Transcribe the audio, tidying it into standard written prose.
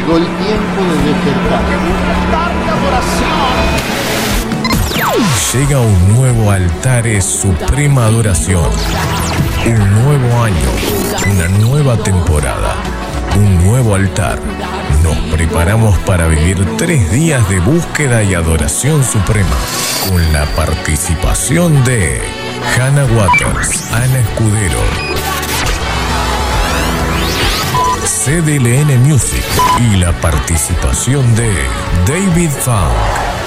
llegó el tiempo de despertar. Llega un nuevo Altares Suprema Adoración. Un nuevo año, una nueva temporada, un nuevo altar. Nos preparamos para vivir 3 días de búsqueda y adoración suprema, con la participación de Hannah Waters, Ana Escudero, CDLN Music y la participación de David Funk.